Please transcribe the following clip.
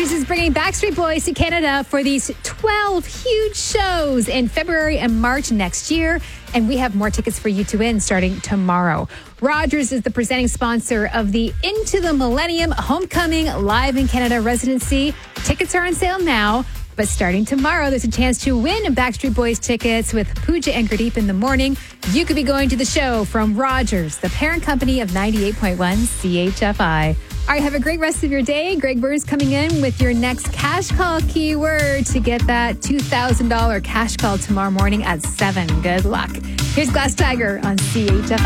Rogers is bringing Backstreet Boys to Canada for these 12 huge shows in February and March next year. And we have more tickets for you to win starting tomorrow. Rogers is the presenting sponsor of the Into the Millennium Homecoming Live in Canada residency. Tickets are on sale now. But starting tomorrow, there's a chance to win Backstreet Boys tickets with Pooja and Gurdeep in the morning. You could be going to the show from Rogers, the parent company of 98.1 CHFI. All right, have a great rest of your day. Greg Burns coming in with your next cash call keyword to get that $2,000 cash call tomorrow morning at 7. Good luck. Here's Glass Tiger on CHFI.